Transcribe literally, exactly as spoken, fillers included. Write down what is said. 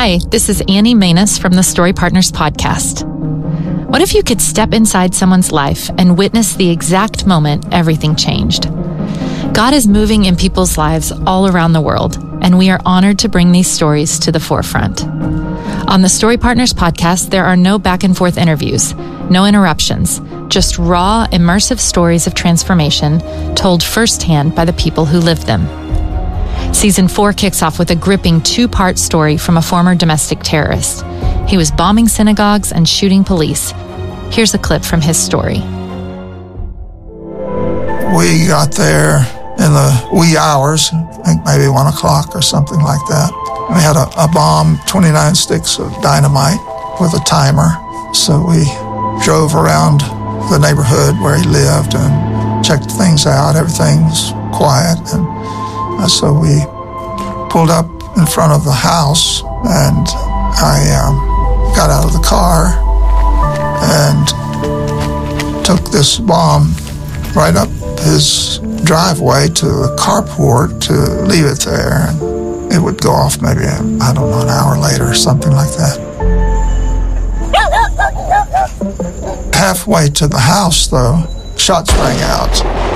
Hi, this is Annie Manus from the Story Partners podcast. What if you could step inside someone's life and witness the exact moment everything changed? God is moving in people's lives all around the world, and we are honored to bring these stories to the forefront. On the Story Partners podcast, there are no back and forth interviews, no interruptions, just raw, immersive stories of transformation told firsthand by the people who lived them. Season four kicks off with a gripping two-part story from a former domestic terrorist. He was bombing synagogues and shooting police. Here's a clip from his story. We got there in the wee hours, I think maybe one o'clock or something like that. We had a, a bomb, twenty-nine sticks of dynamite with a timer. So we drove around the neighborhood where he lived and checked things out. Everything was quiet. And uh, so we pulled up in front of the house, and I um, got out of the car and took this bomb right up his driveway to the carport to leave it there. And it would go off maybe, I don't know, an hour later or something like that. Halfway to the house, though, shots rang out.